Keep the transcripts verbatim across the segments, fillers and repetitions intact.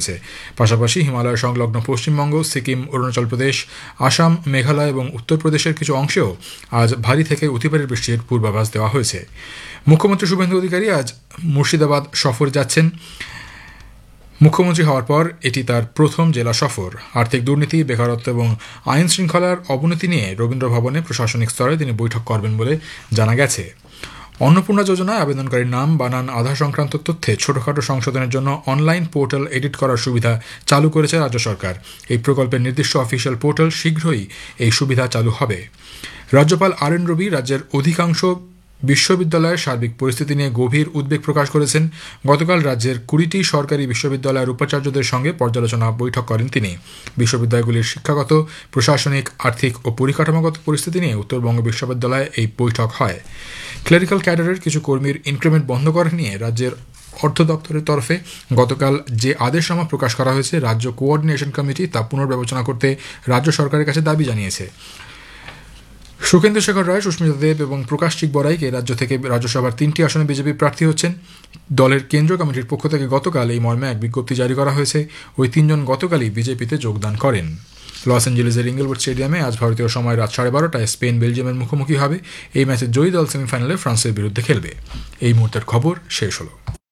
হয়েছে। পাশাপাশি হিমালয় সংলগ্ন পশ্চিমবঙ্গ, সিকিম, অরুণাচল প্রদেশ, আসাম, মেঘালয় এবং উত্তরপ্রদেশের কিছু অংশেও আজ ভারী থেকে অতি ভারী বৃষ্টির পূর্বাভাস দেওয়া হয়েছে। মুখ্যমন্ত্রী শুভেন্দু অধিকারী আজ মুর্শিদাবাদ সফর যাচ্ছেন। মুখ্যমন্ত্রী হওয়ার পর এটি তার প্রথম জেলা সফর। আর্থিক দুর্নীতি, বেকারত্ব এবং আইন শৃঙ্খলার অবনতি নিয়ে রবীন্দ্র ভবনে প্রশাসনিক স্তরে তিনি বৈঠক করবেন বলে জানা গেছে। অন্নপূর্ণা যোজনায় আবেদনকারীর নাম, বানান, আধার সংক্রান্ত তথ্যে ছোটখাটো সংশোধনের জন্য অনলাইন পোর্টাল এডিট করার সুবিধা চালু করেছে রাজ্য সরকার। এই প্রকল্পের নির্দিষ্ট অফিসিয়াল পোর্টাল শীঘ্রই এই সুবিধা চালু হবে। রাজ্যপাল আর এন রবি রাজ্যের অধিকাংশ বিশ্ববিদ্যালয়ের সার্বিক পরিস্থিতি নিয়ে গভীর উদ্বেগ প্রকাশ করেছেন। গতকাল রাজ্যের কুড়িটি সরকারি বিশ্ববিদ্যালয়ের উপাচার্যদের সঙ্গে পর্যালোচনা বৈঠক করেন তিনি। বিশ্ববিদ্যালয়গুলির শিক্ষাগত, প্রশাসনিক, আর্থিক ও পরিকাঠামোগত পরিস্থিতি নিয়ে উত্তরবঙ্গ বিশ্ববিদ্যালয়ে এই বৈঠক হয়। ক্লেরিক্যাল ক্যাডারের কিছু কর্মীর ইনক্রিমেন্ট বন্ধ করা নিয়ে রাজ্যের অর্থ দপ্তরের তরফে গতকাল যে আদেশনামা প্রকাশ করা হয়েছে, রাজ্য কোঅর্ডিনেশন কমিটি তা পুনর্বিবেচনা করতে রাজ্য সরকারের কাছে দাবি জানিয়েছে। সুখেন্দু শেখর রায়, সুস্মিতা দেব এবং প্রকাশ চিকবরাইকে রাজ্য থেকে রাজ্যসভার তিনটি আসনে বিজেপি প্রার্থী হচ্ছেন। দলের কেন্দ্রীয় কমিটির পক্ষ থেকে গতকাল এই মর্মে এক বিজ্ঞপ্তি জারি করা হয়েছে। ওই তিনজন গতকালই বিজেপিতে যোগদান করেন। লস অ্যাঞ্জেলেসের ইঙ্গলউড স্টেডিয়ামে আজ ভারতীয় সময় রাত সাড়ে বারোটায় স্পেন বেলজিয়ামের মুখোমুখি হবে। এই ম্যাচে জয়ী দল সেমিফাইনালে ফ্রান্সের বিরুদ্ধে খেলবে। এই মুহূর্তের খবর শেষ হল।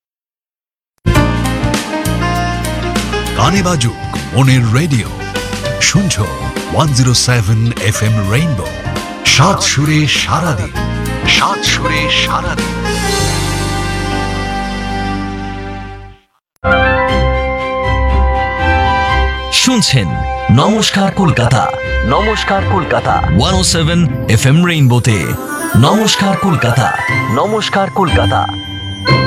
গানে বাজুক মনের রেডিও, শুনছ one zero seven F M rainbow. সাত সুরে সারাদিন, সাত সুরে সারাদিন। শুনছেন নমস্কার কলকাতা, নমস্কার কলকাতা ওয়ান ও সেভেন এফ এম রেইনবোতে। নমস্কার কলকাতা, নমস্কার কলকাতা।